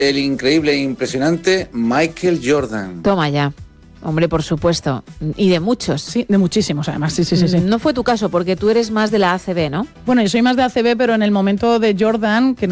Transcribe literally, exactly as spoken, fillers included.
el increíble e impresionante Michael Jordan. Toma ya. Hombre, por supuesto. Y de muchos. Sí, de muchísimos además, sí, sí, sí, sí. No fue tu caso, porque tú eres más de la A C B, ¿no? Bueno, yo soy más de A C B, pero en el momento de Jordan, que